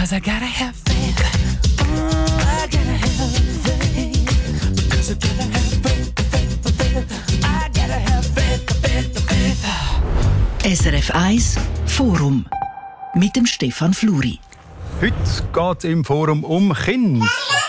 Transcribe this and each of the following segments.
'cause I gotta have faith. I gotta have faith, because I gotta have faith. I gotta have faith. SRF 1 Forum mit dem Stefan Fluri. Heute geht es im Forum um Kinder.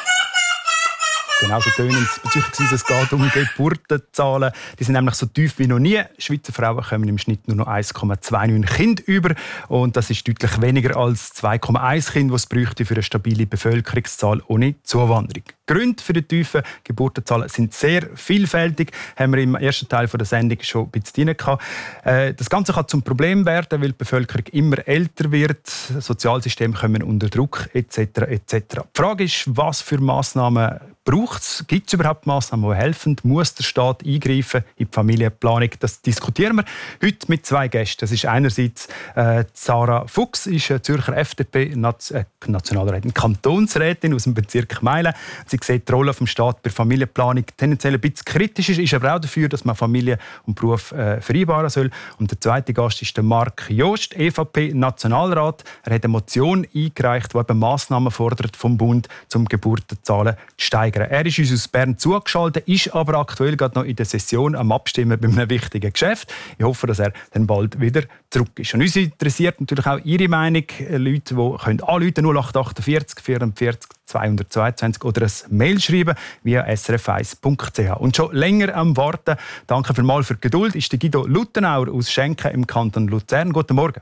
Genau so tönen es bezüglich, es geht um Geburtenzahlen. Die sind nämlich so tief wie noch nie. Schweizer Frauen kommen im Schnitt nur noch 1,29 Kinder über. Und das ist deutlich weniger als 2,1 Kinder, die es bräuchte für eine stabile Bevölkerungszahl ohne Zuwanderung. Gründe für die tiefen Geburtenzahlen sind sehr vielfältig. Haben wir im ersten Teil der Sendung schon ein bisschen drin gehabt. Das Ganze kann zum Problem werden, weil die Bevölkerung immer älter wird, Sozialsysteme kommen unter Druck etc. etc. Die Frage ist, was für Massnahmen braucht es? Gibt es überhaupt Massnahmen, die helfen? Muss der Staat eingreifen in die Familienplanung? Das diskutieren wir heute mit zwei Gästen. Das ist einerseits Sarah Fuchs, ist Zürcher FDP-Nationalrätin, Kantonsrätin aus dem Bezirk Meilen. Sie sieht die Rolle des Staates bei Familienplanung tendenziell ein bisschen kritisch, ist aber auch dafür, dass man Familie und Beruf vereinbaren soll. Und der zweite Gast ist der Marc Jost, EVP-Nationalrat. Er hat eine Motion eingereicht, die eben Massnahmen fordert vom Bund, um Geburtenzahlen zu steigern. Er ist uns aus Bern zugeschaltet, ist aber aktuell gerade noch in der Session am Abstimmen bei einem wichtigen Geschäft. Ich hoffe, dass er dann bald wieder zurück ist. Und uns interessiert natürlich auch Ihre Meinung. Leute, die können anrufen 0848 44 222 oder ein Mail schreiben via srf1.ch. Und schon länger am Warten, danke vielmals für die Geduld, ist der Guido Luthenauer aus Schenken im Kanton Luzern. Guten Morgen.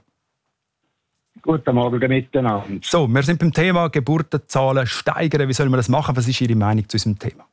Guten Morgen miteinander. So, wir sind beim Thema Geburtenzahlen steigern. Wie soll man das machen? Was ist Ihre Meinung zu diesem Thema?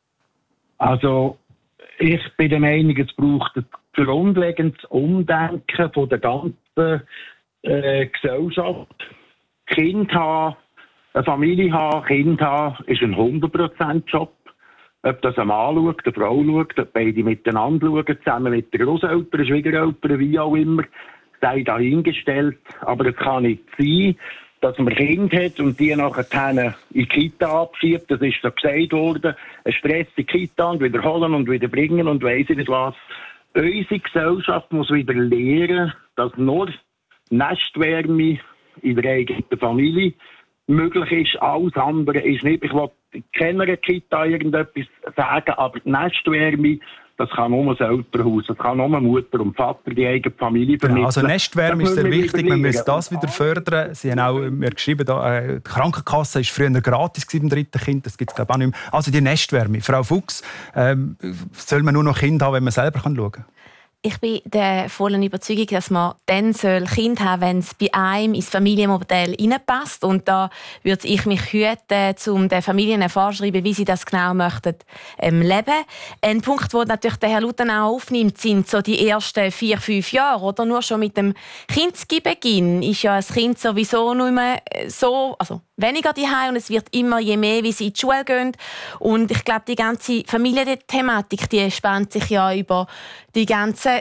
Also, ich bin der Meinung, es braucht ein grundlegendes Umdenken von der ganzen Gesellschaft. Kind haben, eine Familie haben, Kind haben, ist ein 100%-Job. Ob das ein Mann schaut, eine Frau schaut, ob beide miteinander schauen, zusammen mit den Grosseltern, Schwiegereltern, wie auch immer, sei dahingestellt. Aber es kann nicht sein, dass man Kinder hat und die nachher in die Kita abschiebt. Das ist so gesagt worden. Ein Stress in die Kita und wiederholen und wieder bringen und weiss ich nicht was. Unsere Gesellschaft muss wieder lernen, dass nur Nestwärme in der eigenen Familie möglich ist. Alles andere ist nicht. Ich will keiner Kita irgendetwas sagen, aber die Nestwärme, das kann nur das Elternhaus, das kann nur Mutter und Vater, die eigene Familie vermitteln. Genau, also Nestwärme ist sehr wichtig, man muss das wieder fördern. Sie haben auch mir geschrieben, die Krankenkasse war früher gratis beim dritten Kind, das gibt es glaube ich auch nicht mehr. Also die Nestwärme. Frau Fuchs, soll man nur noch Kinder haben, wenn man selber schauen kann? Ich bin der vollen Überzeugung, dass man dann Kind haben soll, wenn es bei einem ins Familienmodell hineinpasst. Und da würde ich mich hüten, um den Familien vorzuschreiben, wie sie das genau möchten leben. Ein Punkt, den natürlich der Herr Luthenauer aufnimmt, sind so die ersten 4-5 Jahre. Oder nur schon mit dem Kindesbeginn ist ja ein Kind sowieso nicht mehr so, also weniger daheim und es wird immer je mehr, wie sie in die Schule gehen. Und ich glaube, die ganze Familienthematik, die spannt sich ja über die ganze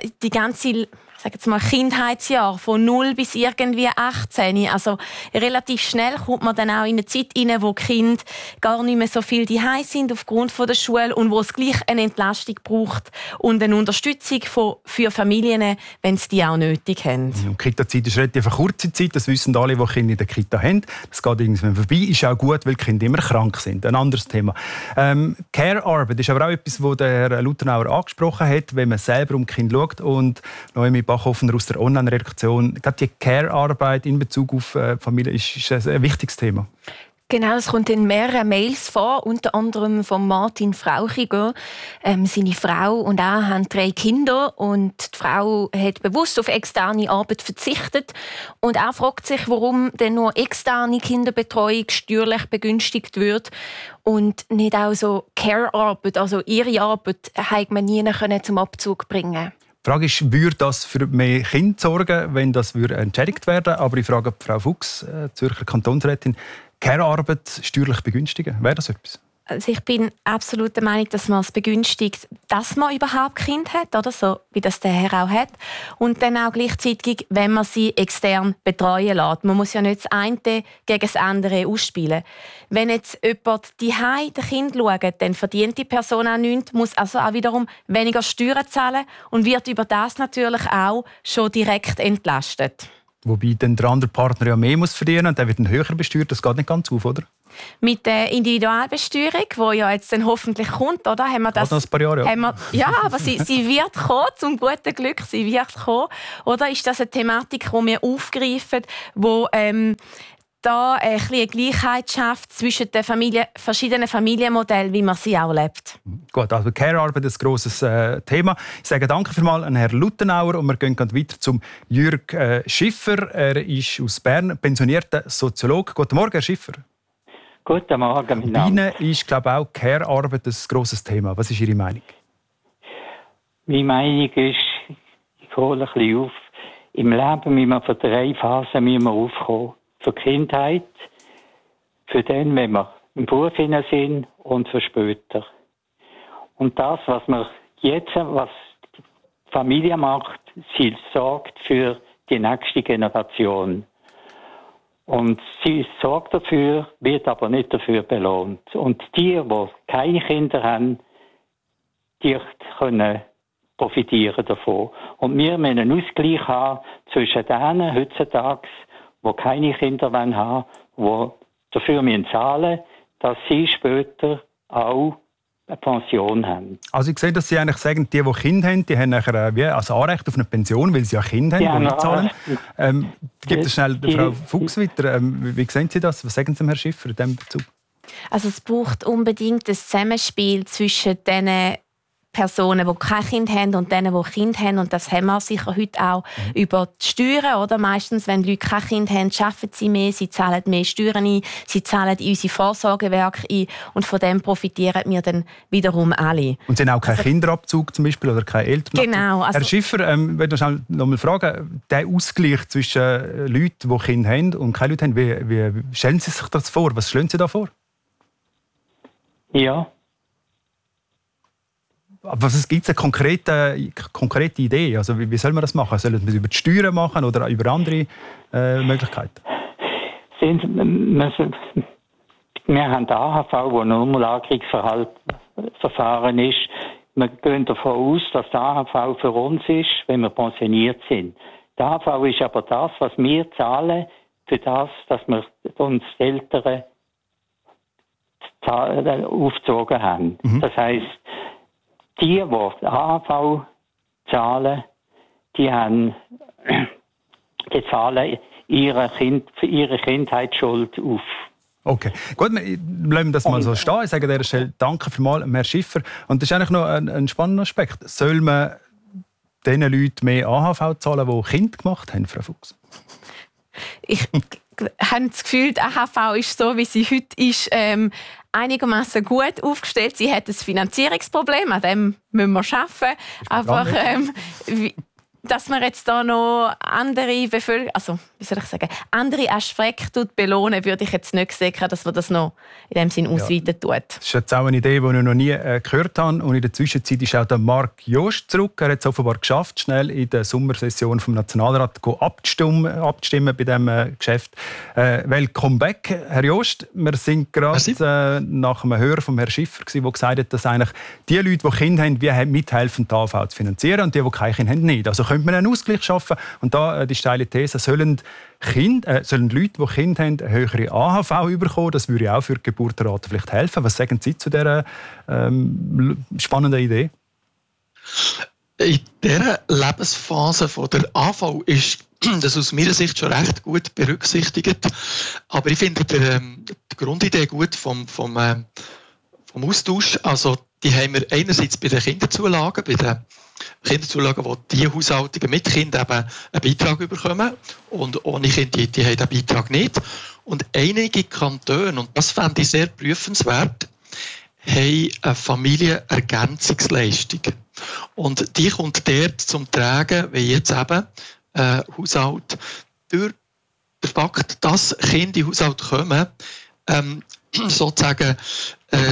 sage jetzt mal, Kindheitsjahr von 0 bis irgendwie 18. Also relativ schnell kommt man dann auch in eine Zeit rein, wo die Kinder gar nicht mehr so viel daheim sind aufgrund der Schule und wo es gleich eine Entlastung braucht und eine Unterstützung für Familien, wenn sie die auch nötig haben. Die Kita-Zeit ist relativ eine kurze Zeit, das wissen alle, die Kinder in der Kita haben. Das geht irgendwann vorbei, ist auch gut, weil die Kinder immer krank sind. Ein anderes Thema. Care-Arbeit ist aber auch etwas, das der Herr Luthenauer angesprochen hat, wenn man selber um die Kinder schaut. Und Noemi Bachhoffner aus der Online-Redaktion, ich glaube, die Care-Arbeit in Bezug auf Familie ist ein wichtiges Thema. Genau, es kommt in mehreren Mails vor, unter anderem von Martin Frauchiger. Seine Frau und er haben 3 Kinder und die Frau hat bewusst auf externe Arbeit verzichtet. Und er fragt sich, warum denn nur externe Kinderbetreuung steuerlich begünstigt wird und nicht auch so Care-Arbeit, also ihre Arbeit, hat man nie zum Abzug bringen. Die Frage ist, würde das für mehr Kinder sorgen, wenn das entschädigt werden würde? Aber ich frage Frau Fuchs, Zürcher Kantonsrätin, Care-Arbeit steuerlich begünstigen. Wäre das etwas? Also ich bin absolut der Meinung, dass man es begünstigt, dass man überhaupt Kind hat, oder so, wie das der Herr auch hat. Und dann auch gleichzeitig, wenn man sie extern betreuen lässt. Man muss ja nicht das eine gegen das andere ausspielen. Wenn jetzt jemand daheim das Kind schaut, dann verdient die Person auch nichts, muss also auch wiederum weniger Steuern zahlen und wird über das natürlich auch schon direkt entlastet. Wobei dann der andere Partner ja mehr muss verdienen und der wird dann höher besteuert. Das geht nicht ganz auf, oder? Mit der Individualbesteuerung, die ja jetzt dann hoffentlich kommt, oder? Haben wir das, noch ein paar Jahre, ja. Ja, aber sie wird kommen, zum guten Glück, sie wird kommen. Oder ist das eine Thematik, die wir aufgreifen, wo da ein bisschen eine Gleichheit schafft zwischen den verschiedenen Familienmodellen, wie man sie auch lebt? Gut, also Care-Arbeit ist ein grosses Thema. Ich sage danke vielmals an Herrn Luttenauer und wir gehen weiter zum Jürg Schiffer. Er ist aus Bern, pensionierter Soziologe. Guten Morgen, Herr Schiffer. Guten Morgen, Bei Ihnen ist, glaube ich, auch Care-Arbeit ein grosses Thema. Was ist Ihre Meinung? Meine Meinung ist, ich hole ein bisschen auf, im Leben müssen wir von 3 Phasen aufkommen. Für die Kindheit, für den, wenn wir im Beruf sind und für später. Und das, was die Familie macht, sie sorgt für die nächste Generation. Und sie sorgt dafür, wird aber nicht dafür belohnt. Und die keine Kinder haben, die können profitieren davon. Und wir müssen einen Ausgleich haben zwischen denen heutzutage, die keine Kinder haben wollen, die dafür zahlen müssen, dass sie später auch eine Pension haben. Also ich sehe, dass Sie eigentlich sagen, die Kinder haben, die haben nachher wie ein Anrecht auf eine Pension, weil sie ja Kinder haben, die mitzahlen. Gibt es schnell Frau Fuchs weiter. Wie sehen Sie das? Was sagen Sie dem Herrn Schiffer in diesem Bezug? Also es braucht unbedingt ein Zusammenspiel zwischen den Personen, die kein Kind haben und denen, die Kinder haben. Und das haben wir sicher heute auch über die Steuern. Oder? Meistens, wenn Leute kein Kind haben, arbeiten sie mehr, sie zahlen mehr Steuern ein, sie zahlen in unsere Vorsorgewerke ein. Und von dem profitieren wir dann wiederum alle. Und Sie haben auch keinen Kinderabzug zum Beispiel oder keinen Elternabzug? Genau. Also Herr Schiffer, wenn du noch mal fragen, der Ausgleich zwischen Leuten, die Kinder haben und keine Leute haben, wie stellen Sie sich das vor? Was schlagen Sie da vor? Ja. Aber gibt es eine konkrete Idee? Also wie soll man das machen? Sollen wir das über die Steuern machen oder über andere Möglichkeiten? Wir haben die AHV, wo ein Umlagerungsverfahren ist. Wir gehen davon aus, dass die AHV für uns ist, wenn wir pensioniert sind. Die AHV ist aber das, was wir zahlen, für das, dass wir uns Eltern aufgezogen haben. Das heisst, die AHV zahlen, die zahlen für ihre Kindheitsschuld auf. Okay, gut, lassen wir das mal so stehen. Ich sage an dieser Stelle danke vielmals, Herr Schiffer. Und das ist eigentlich noch ein spannender Aspekt. Soll man den Leuten mehr AHV zahlen, die Kinder gemacht haben, Frau Fuchs? Ich habe das Gefühl, die AHV ist so, wie sie heute ist, einigermaßen gut aufgestellt. Sie hat ein Finanzierungsproblem, an dem müssen wir arbeiten. Aber dass man jetzt da noch andere andere Aspekte belohnen, würde ich jetzt nicht sehen, dass man das noch in dem Sinn ausweiten tut. Das ist jetzt auch eine Idee, die ich noch nie gehört habe. Und in der Zwischenzeit ist auch der Marc Jost zurück. Er hat es offenbar geschafft, schnell in der Sommersession vom Nationalrat abzustimmen bei diesem Geschäft. Welcome back, Herr Jost. Wir sind gerade nach einem Hörer vom Herrn Schiffer, der gesagt hat, dass eigentlich die Leute, die Kinder haben, wie mithelfen, die AHV zu finanzieren und die keine Kinder haben, nicht. Also könnte man einen Ausgleich schaffen. Und da die steile These, sollen Leute, die Kinder haben, eine höhere AHV bekommen. Das würde auch für die Geburtenrate vielleicht helfen. Was sagen Sie zu dieser spannenden Idee? In dieser Lebensphase von der AHV ist das aus meiner Sicht schon recht gut berücksichtigt. Aber ich finde die Grundidee gut vom Austausch. Also die haben wir einerseits bei den Kinderzulagen, wo die Haushalte mit Kindern eben einen Beitrag bekommen und ohne Kinder, die haben den Beitrag nicht. Und einige Kantone, und das fände ich sehr prüfenswert, haben eine Familienergänzungsleistung. Und die kommt dort zum Tragen, wie jetzt eben Haushalt, durch den Fakt, dass Kinder in den Haushalt kommen, sozusagen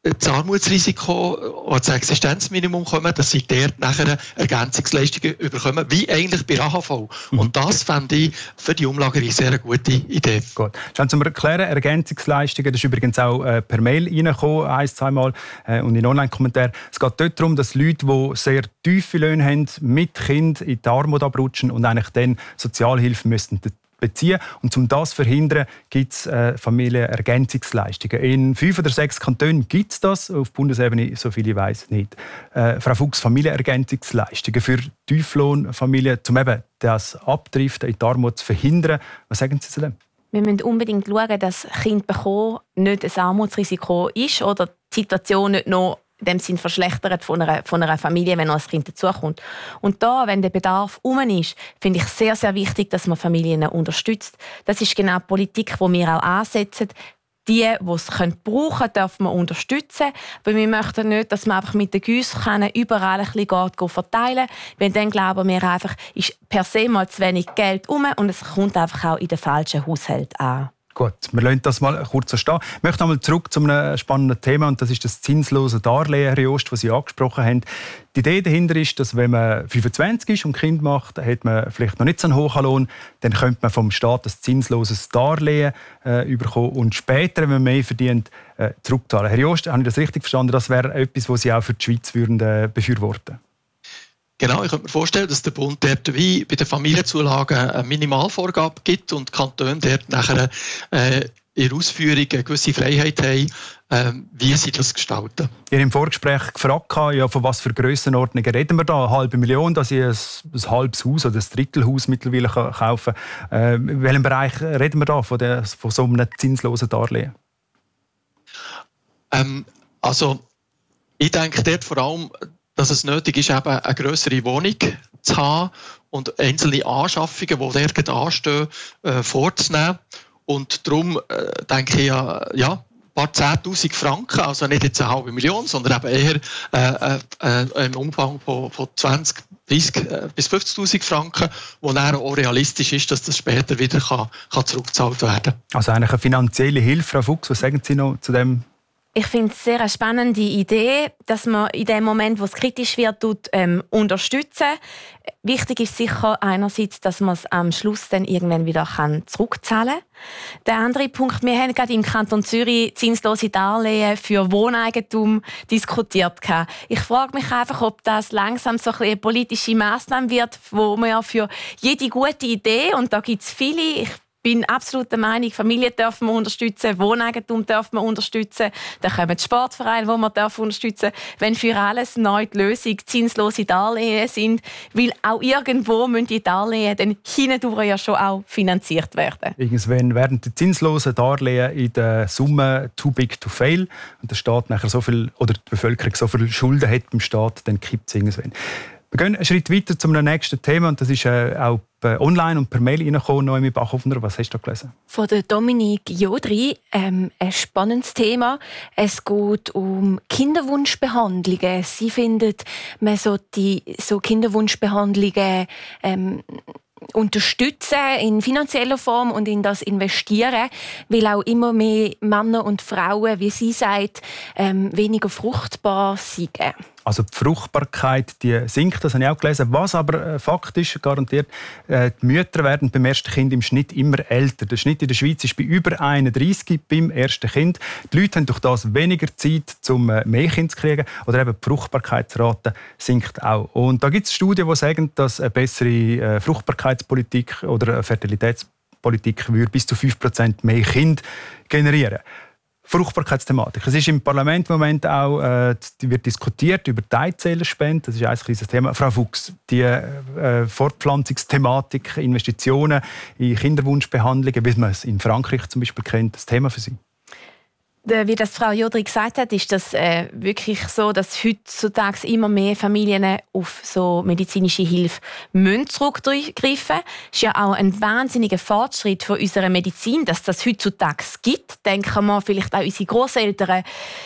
das Armutsrisiko oder das Existenzminimum kommen, dass sie dort nachher Ergänzungsleistungen bekommen, wie eigentlich bei AHV. Und das fände ich für die Umlagerung sehr eine gute Idee. Gut. Schon zum Erklären, Ergänzungsleistungen, das ist übrigens auch per Mail reingekommen, 1-2 Mal, und in Online-Kommentaren. Es geht dort darum, dass Leute, die sehr tiefe Löhne haben, mit Kind in die Armut abrutschen und eigentlich dann Sozialhilfe müssten beziehen. Und um das zu verhindern, gibt es Familienergänzungsleistungen. In 5 oder 6 Kantonen gibt es das, auf Bundesebene, so viel ich weiss, nicht. Frau Fuchs, Familienergänzungsleistungen für Tieflohnfamilien, um eben das Abdriften in die Armut zu verhindern. Was sagen Sie zu dem? Wir müssen unbedingt schauen, dass Kind bekommen nicht ein Armutsrisiko ist oder die Situation nicht noch in dem Sinn verschlechtert von einer Familie, wenn noch ein Kind dazukommt. Und da, wenn der Bedarf ist, finde ich sehr, sehr wichtig, dass man Familien unterstützt. Das ist genau die Politik, die wir auch ansetzen. Die es brauchen können, dürfen wir unterstützen. Aber wir möchten nicht, dass man einfach mit den Giesskannen überall ein bisschen verteilen geht. Weil dann glauben wir einfach, ist per se mal zu wenig Geld rum und es kommt einfach auch in den falschen Haushalt an. Gut, wir lassen das mal kurz so stehen. Ich möchte einmal zurück zu einem spannenden Thema, und das ist das zinslose Darlehen, Herr Jost, das Sie angesprochen haben. Die Idee dahinter ist, dass wenn man 25 ist und ein Kind macht, hat man vielleicht noch nicht so einen hohen Lohn, dann könnte man vom Staat ein zinsloses Darlehen bekommen und später, wenn man mehr verdient, zurückzahlen. Herr Jost, habe ich das richtig verstanden? Das wäre etwas, was Sie auch für die Schweiz befürworten? Genau, ich könnte mir vorstellen, dass der Bund dort wie bei den Familienzulagen eine Minimalvorgabe gibt und die Kantone dort nachher in der Ausführung eine gewisse Freiheit haben, wie sie das gestalten. Ich habe im Vorgespräch gefragt, ja, von was für Grössenordnungen reden wir da? 500'000, dass ich ein halbes Haus oder ein Drittelhaus mittlerweile kaufen kann. In welchem Bereich reden wir da von so einem zinslosen Darlehen? Also, ich denke dort vor allem, dass es nötig ist, eben eine grössere Wohnung zu haben und einzelne Anschaffungen, die dort anstehen, vorzunehmen. Und darum denke ich ja, ein paar 10'000 Franken, also nicht jetzt 500'000, sondern eben eher im Umfang von 20, 30 bis 50'000 Franken, wo dann auch realistisch ist, dass das später wieder kann zurückgezahlt werden kann. Also eigentlich eine finanzielle Hilfe, Frau Fuchs, was sagen Sie noch zu dem? Ich finde es sehr eine spannende Idee, dass man in dem Moment, wo es kritisch wird, unterstützen. Wichtig ist sicher einerseits, dass man es am Schluss dann irgendwann wieder zurückzahlen kann. Der andere Punkt, wir haben gerade im Kanton Zürich zinslose Darlehen für Wohneigentum diskutiert. Ich frage mich einfach, ob das langsam so eine politische Massnahme wird, wo man ja für jede gute Idee, und da gibt es viele, ich bin absolut der Meinung, Familien dürfen wir unterstützen, Wohneigentum dürfen wir unterstützen, dann kommen die Sportvereine, die wir unterstützen dürfen. Wenn für alles neu die Lösung zinslose Darlehen sind, weil auch irgendwo müssen die Darlehen dann hindurch ja schon auch finanziert werden. Irgendwann werden die zinslosen Darlehen in der Summe too big to fail und der Staat nachher so viel, oder die Bevölkerung so viel Schulden hat beim Staat, dann kippt es irgendwann. Wir gehen einen Schritt weiter zum nächsten Thema, und das ist auch online und per Mail reingekommen. Noemi Bachhoffner, was hast du da gelesen? Von der Dominik Jodri, ein spannendes Thema. Es geht um Kinderwunschbehandlungen. Sie findet, man sollte so Kinderwunschbehandlungen unterstützen in finanzieller Form und in das investieren, weil auch immer mehr Männer und Frauen, wie sie sagt, weniger fruchtbar sind. Also die Fruchtbarkeit, die sinkt, das habe ich auch gelesen. Was aber Fakt ist, garantiert, die Mütter werden beim ersten Kind im Schnitt immer älter. Der Schnitt in der Schweiz ist bei über 31 beim ersten Kind. Die Leute haben durch das weniger Zeit, um mehr Kinder zu kriegen. Oder eben die Fruchtbarkeitsrate sinkt auch. Und da gibt es Studien, die sagen, dass eine bessere Fruchtbarkeitspolitik oder eine Fertilitätspolitik würde bis zu 5% mehr Kinder generieren. Fruchtbarkeitsthematik. Es ist im Parlament im Moment auch wird diskutiert über die Eizellspende. Das ist ein kleines Thema. Frau Fuchs, die Fortpflanzungsthematik, Investitionen in Kinderwunschbehandlungen, wie man es in Frankreich zum Beispiel kennt, das Thema für Sie? Wie das Frau Jodri gesagt hat, ist das wirklich so, dass heutzutage immer mehr Familien auf so medizinische Hilfe zurückgreifen müssen. Es ist ja auch ein wahnsinniger Fortschritt von unserer Medizin, dass das heutzutage gibt. Denken wir vielleicht auch unsere Grosseltern.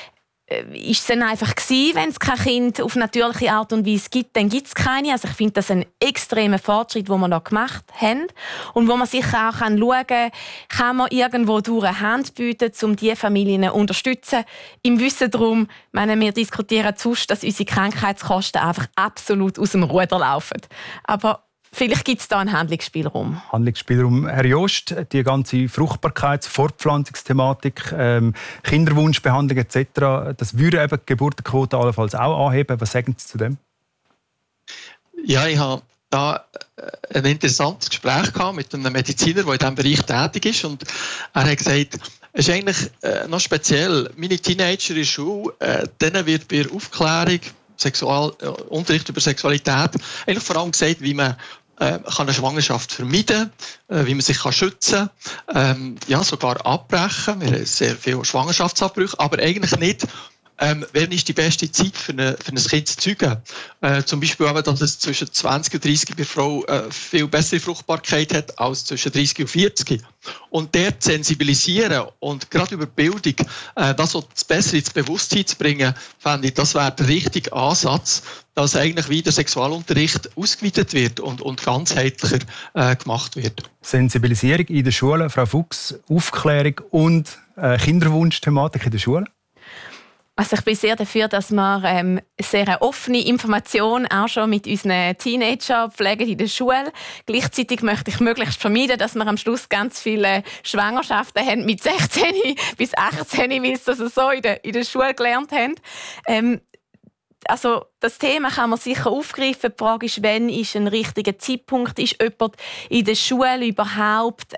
ist es dann einfach gewesen, wenn es kein Kind auf natürliche Art und Weise gibt, dann gibt es keine. Also ich finde das ein extremer Fortschritt, den wir da gemacht haben und wo man sicher auch schauen kann man irgendwo durch eine Hand bieten, um diese Familien zu unterstützen. Im Wissen darum, wir diskutieren sonst, dass unsere Krankheitskosten einfach absolut aus dem Ruder laufen. Aber vielleicht gibt es da einen Handlungsspielraum. Herr Jost, die ganze Fruchtbarkeits-, Fortpflanzungsthematik, Kinderwunschbehandlung etc., das würde eben die Geburtenquote allenfalls auch anheben. Was sagen Sie zu dem? Ja, ich habe da ein interessantes Gespräch gehabt mit einem Mediziner, der in diesem Bereich tätig ist. Und er hat gesagt, es ist eigentlich noch speziell. Meine Teenager in der Schule, denen wird bei der Aufklärung, Unterricht über Sexualität, eigentlich vor allem gesagt, wie man kann eine Schwangerschaft vermeiden, wie man sich schützen kann, sogar abbrechen. Wir haben sehr viele Schwangerschaftsabbrüche, aber eigentlich nicht, wann ist die beste Zeit für ein Kind zu zeugen. Zum Beispiel, dass es zwischen 20 und 30 bei der Frau viel bessere Fruchtbarkeit hat als zwischen 30 und 40. Und dort sensibilisieren und gerade über Bildung das besser ins Bewusstsein zu bringen, fände ich, das wäre der richtige Ansatz, dass eigentlich wieder Sexualunterricht ausgeweitet wird und ganzheitlicher gemacht wird. Sensibilisierung in der Schule, Frau Fuchs, Aufklärung und Kinderwunschthematik in der Schule? Also ich bin sehr dafür, dass wir sehr eine offene Information auch schon mit unseren Teenagern pflegen in der Schule. Gleichzeitig möchte ich möglichst vermeiden, dass wir am Schluss ganz viele Schwangerschaften haben mit 16 bis 18, wie wir es also so in der Schule gelernt haben. Also das Thema kann man sicher aufgreifen. Die Frage ist, wann ist ein richtiger Zeitpunkt? Ist jemand in der Schule überhaupt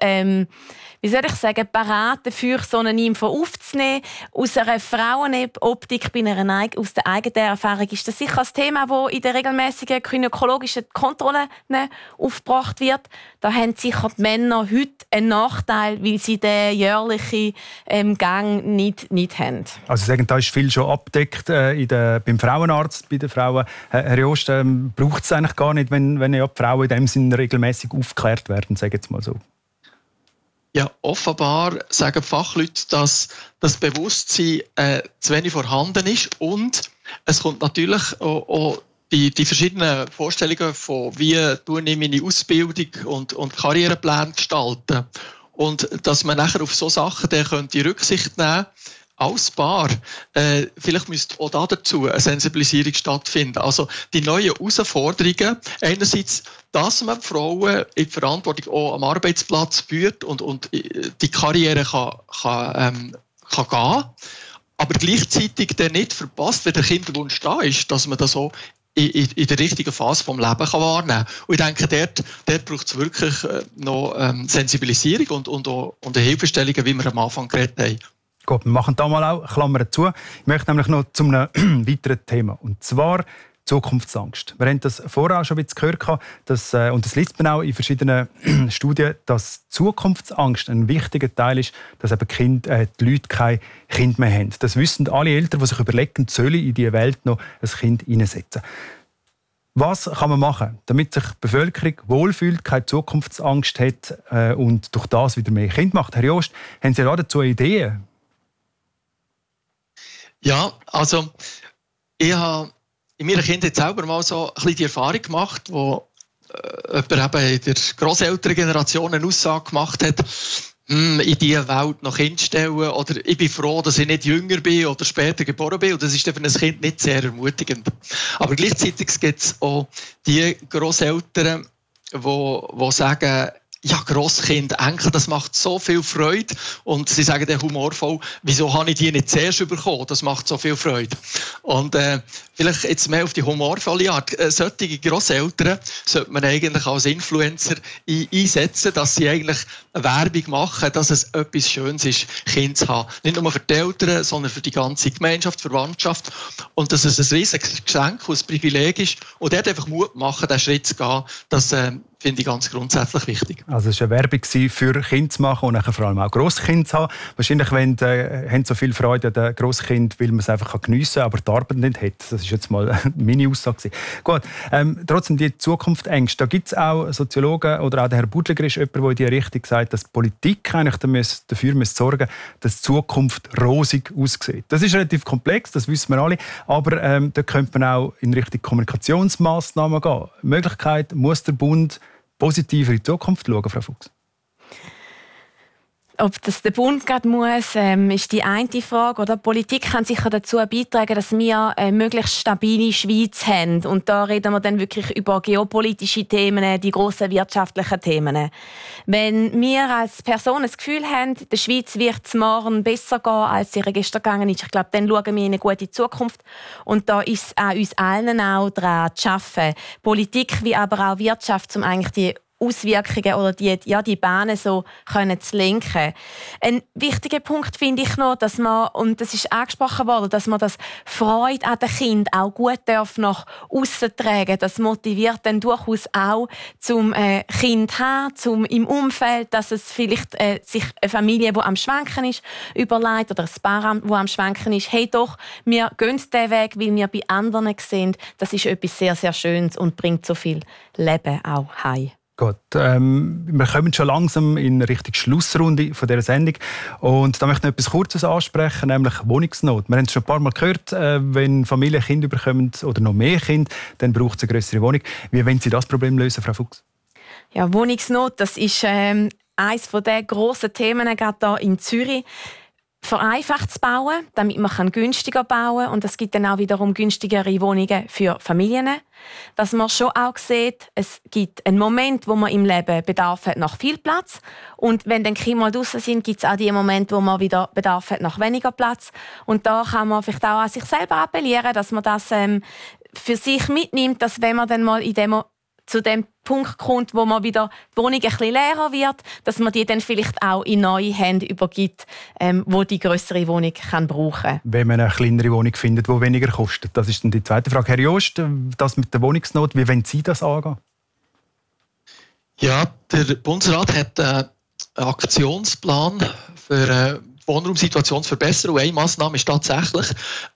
parat dafür, so eine Info aufzunehmen? Aus einer Frauenoptik, aus der eigenen Erfahrung, ist das sicher ein Thema, das in den regelmäßigen gynäkologischen Kontrollen aufgebracht wird. Da haben sicher die Männer heute einen Nachteil, weil sie den jährlichen Gang nicht haben. Also sagen, da ist viel schon abgedeckt beim Frauenarzt, bei den Frauen. Herr Jost, braucht es eigentlich gar nicht, wenn ja die Frauen in dem Sinne regelmäßig aufgeklärt werden, sagen jetzt mal so. Ja, offenbar sagen Fachleute, dass das Bewusstsein zu wenig vorhanden ist und es kommt natürlich auch die verschiedenen Vorstellungen von wie ich meine Ausbildung und Karrierepläne gestalten und dass man nachher auf so Sachen könnte Rücksicht nehmen als Paar. Vielleicht müsste auch dazu eine Sensibilisierung stattfinden. Also die neuen Herausforderungen, einerseits, dass man Frauen in die Verantwortung auch am Arbeitsplatz führt und die Karriere kann gehen, aber gleichzeitig dann nicht verpasst, wenn der Kinderwunsch da ist, dass man das auch in der richtigen Phase des Lebens wahrnehmen kann. Und ich denke, dort braucht es wirklich noch Sensibilisierung und eine Hilfestellung, wie wir am Anfang geredet haben. Gut, wir machen da mal auch Klammern zu. Ich möchte nämlich noch zu einem weiteren Thema. Und zwar Zukunftsangst. Wir haben das vorher auch schon ein bisschen gehört, und das liest man auch in verschiedenen Studien, dass Zukunftsangst ein wichtiger Teil ist, dass eben die Leute kein Kind mehr haben. Das wissen alle Eltern, die sich überlegen, sollen in diese Welt noch ein Kind hineinsetzen. Was kann man machen, damit sich die Bevölkerung wohlfühlt, keine Zukunftsangst hat und durch das wieder mehr Kinder macht? Herr Jost, haben Sie dazu Ideen? Ja, also ich habe in meiner Kindheit selber mal so ein bisschen die Erfahrung gemacht, wo jemand eben in der Grosselterngeneration eine Aussage gemacht hat, in diese Welt noch Kind stellen oder ich bin froh, dass ich nicht jünger bin oder später geboren bin. Und das ist für ein Kind nicht sehr ermutigend. Aber gleichzeitig gibt es auch die Grosseltern, die sagen, ja, Grosskind, Enkel, das macht so viel Freude. Und sie sagen dann humorvoll, wieso habe ich die nicht zuerst bekommen? Das macht so viel Freude. Und vielleicht jetzt mehr auf die humorvolle Art. Solche Grosseltern sollte man eigentlich als Influencer einsetzen, dass sie eigentlich eine Werbung machen, dass es etwas Schönes ist, Kind zu haben. Nicht nur für die Eltern, sondern für die ganze Gemeinschaft, Verwandtschaft. Und dass es ein riesiges Geschenk und ein Privileg ist. Und dort einfach Mut machen, diesen Schritt zu gehen, dass finde ich ganz grundsätzlich wichtig. Also es war eine Werbung für Kinder zu machen und nachher vor allem auch Grosskinder zu haben. Wahrscheinlich haben so viel Freude an den Grosskind, weil man es einfach geniessen kann, aber die Arbeit nicht hat. Das ist jetzt mal meine Aussage. Gut, trotzdem die Zukunftsängste. Da gibt es auch Soziologen oder auch der Herr Budliger ist jemand, der in die Richtung sagt, dass die Politik eigentlich dafür sorgen muss, dass die Zukunft rosig aussieht. Das ist relativ komplex, das wissen wir alle, aber da könnte man auch in Richtung Kommunikationsmaßnahmen gehen. Möglichkeit muss der Bund positiver in die Zukunft schauen, Frau Fuchs? Ob das der Bund gerade muss, ist die eine Frage. Oder die Politik kann sicher dazu beitragen, dass wir eine möglichst stabile Schweiz haben. Und da reden wir dann wirklich über geopolitische Themen, die grossen wirtschaftlichen Themen. Wenn wir als Person das Gefühl haben, der Schweiz wird es morgen besser gehen, als es gestern gegangen ist, ich glaube, dann schauen wir in eine gute Zukunft. Und da ist es an uns allen auch daran zu arbeiten. Politik wie aber auch Wirtschaft, um eigentlich die Auswirkungen oder die Bahnen so können zu lenken. Ein wichtiger Punkt finde ich noch, dass man, und das ist angesprochen worden, dass man das Freude an den Kindern auch gut nach aussen tragen. Das motiviert dann durchaus auch zum Kind haben, zum im Umfeld, dass es vielleicht sich eine Familie, die am Schwanken ist, überlegt oder ein Paar, das am Schwanken ist, hey doch, wir gehen diesen Weg, weil wir bei anderen sehen, das ist etwas sehr, sehr Schönes und bringt so viel Leben auch heim. Gut, wir kommen schon langsam in Richtung Schlussrunde von dieser Sendung. Und da möchte ich noch etwas Kurzes ansprechen, nämlich Wohnungsnot. Wir haben es schon ein paar Mal gehört, wenn Familien Kinder bekommen oder noch mehr Kinder, dann braucht es eine grössere Wohnung. Wie wollen Sie das Problem lösen, Frau Fuchs? Ja, Wohnungsnot, das ist eines der grossen Themen gerade hier in Zürich. Vereinfacht zu bauen, damit man günstiger bauen kann. Und es gibt dann auch wiederum günstigere Wohnungen für Familien. Was man schon auch sieht, es gibt einen Moment, wo man im Leben Bedarf hat nach viel Platz. Und wenn dann Kinder mal draussen sind, gibt es auch die Momente, wo man wieder Bedarf hat nach weniger Platz. Und da kann man vielleicht auch an sich selber appellieren, dass man das für sich mitnimmt, dass wenn man dann mal zu dem Punkt kommt, wo man wieder die Wohnung ein bisschen leerer wird, dass man die dann vielleicht auch in neue Hände übergibt, wo die grössere Wohnung kann brauchen. Wenn man eine kleinere Wohnung findet, die weniger kostet. Das ist dann die zweite Frage. Herr Jost, das mit der Wohnungsnot, wie wollen Sie das angehen? Ja, der Bundesrat hat einen Aktionsplan für die Wohnraumsituation zu verbessern. Und eine Massnahme ist tatsächlich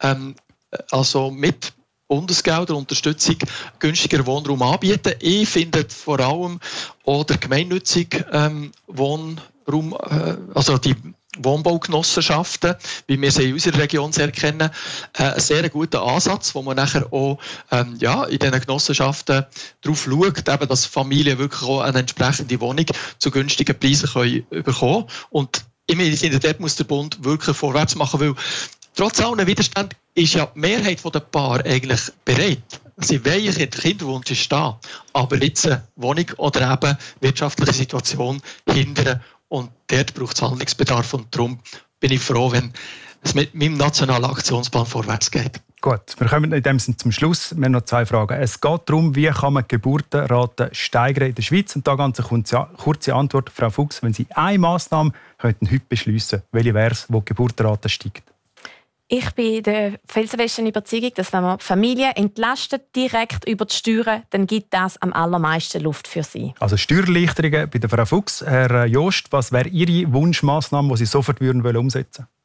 mit Bundesgelder, Unterstützung, günstiger Wohnraum anbieten. Ich finde vor allem auch der gemeinnützige Wohnraum, also die Wohnbaugenossenschaften, wie wir sie in unserer Region sehr kennen, einen sehr guten Ansatz, wo man nachher auch in diesen Genossenschaften darauf schaut, eben, dass Familien wirklich auch eine entsprechende Wohnung zu günstigen Preisen bekommen können. Und ich finde, dort muss der Bund wirklich vorwärts machen, weil trotz allen Widerstand ist ja die Mehrheit der Paare eigentlich bereit. Sie wollen der Kinderwunsch ist da, aber jetzt eine Wohnung oder eben wirtschaftliche Situation hindern. Und dort braucht es Handlungsbedarf. Und darum bin ich froh, wenn es mit meinem nationalen Aktionsplan vorwärts geht. Gut, wir kommen in dem Sinne zum Schluss. Wir haben noch 2 Fragen. Es geht darum, wie kann man die Geburtenrate steigern in der Schweiz? Und da ganz eine kurze Antwort, Frau Fuchs. Wenn Sie eine Massnahme könnten heute beschliessen, welche wäre es, wo die Geburtenrate steigt? Ich bin der felsenfesten Überzeugung, dass wenn man Familien entlastet, direkt über die Steuern, dann gibt das am allermeisten Luft für sie. Also Steuererleichterungen bei der Frau Fuchs. Herr Jost, was wäre Ihre Wunschmaßnahme, die Sie sofort umsetzen würden?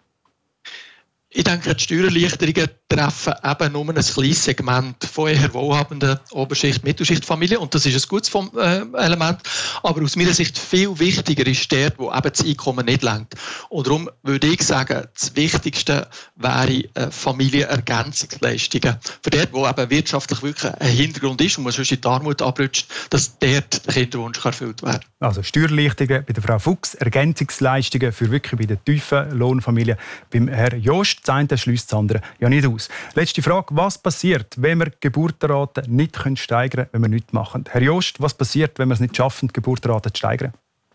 Ich denke, die Steuererleichterungen treffen eben nur ein kleines Segment von eher wohlhabenden Oberschicht-, Mittelschichtfamilien. Und das ist ein gutes Element. Aber aus meiner Sicht viel wichtiger ist dort, wo eben das Einkommen nicht reicht. Und darum würde ich sagen, das Wichtigste wäre Familienergänzungsleistungen. Für dort, wo eben wirtschaftlich wirklich ein Hintergrund ist und man sonst in die Armut abrutscht, dass dort der Kinderwunsch erfüllt werden kann. Also Steuererleichterungen bei der Frau Fuchs, Ergänzungsleistungen für wirklich bei den tiefen Lohnfamilien beim Herrn Jost. Das eine schließt das andere ja nicht aus. Letzte Frage, was passiert, wenn wir die Geburtenrate nicht steigern können, wenn wir nichts machen? Herr Jost, was passiert, wenn wir es nicht schaffen, die Geburtenrate zu steigern?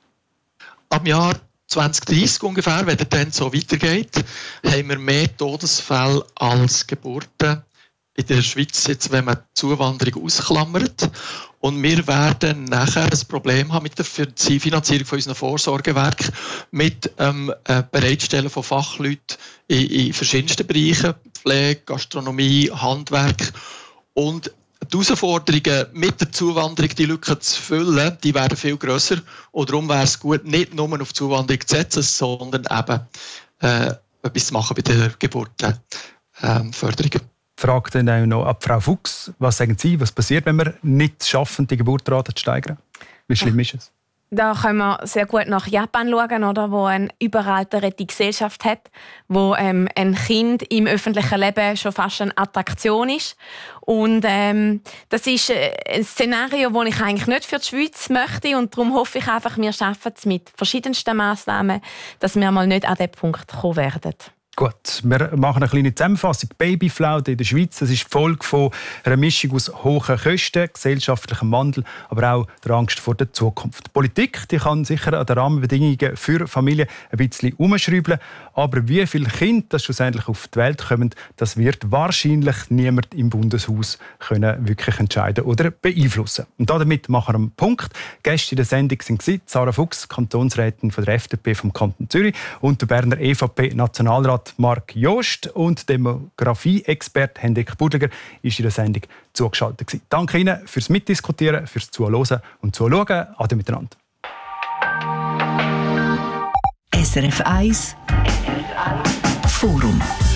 Ab Jahr 2030 ungefähr, wenn der Trend so weitergeht, haben wir mehr Todesfälle als Geburten in der Schweiz, jetzt, wenn man die Zuwanderung ausklammert. Und wir werden nachher ein Problem haben mit der Finanzierung von unseren Vorsorgewerken, mit Bereitstellen von Fachleuten in verschiedensten Bereichen, Pflege, Gastronomie, Handwerk. Und die Herausforderungen mit der Zuwanderung, die Lücke zu füllen, die werden viel grösser. Und darum wäre es gut, nicht nur auf Zuwanderung zu setzen, sondern eben etwas zu machen bei der Geburtenförderung. Fragt dann auch noch ab Frau Fuchs, was sagen Sie, was passiert, wenn wir nicht schaffen, die Geburtenrate zu steigern? Wie schlimm ist es? Da können wir sehr gut nach Japan schauen, oder, wo eine überalterte Gesellschaft hat, wo ein Kind im öffentlichen Leben schon fast eine Attraktion ist. Und das ist ein Szenario, das ich eigentlich nicht für die Schweiz möchte. Und darum hoffe ich einfach, wir schaffen es mit verschiedensten Massnahmen, dass wir mal nicht an diesen Punkt kommen werden. Gut, wir machen eine kleine Zusammenfassung. Babyflaute in der Schweiz, das ist die Folge von einer Mischung aus hohen Kosten, gesellschaftlichem Wandel, aber auch der Angst vor der Zukunft. Die Politik, die kann sicher an den Rahmenbedingungen für Familien ein bisschen umschrauben, aber wie viele Kinder das schlussendlich auf die Welt kommen, das wird wahrscheinlich niemand im Bundeshaus können wirklich entscheiden oder beeinflussen. Und damit machen wir einen Punkt. Gäste in der Sendung waren Sarah Fuchs, Kantonsrätin von der FDP vom Kanton Zürich, und der Berner EVP-Nationalrat Marc Jost, und Demografie-Experte Hendrik Budliger ist in der Sendung zugeschaltet. Danke Ihnen fürs Mitdiskutieren, fürs Zuhören und Zuschauen. Ade miteinander. SRF 1 Forum.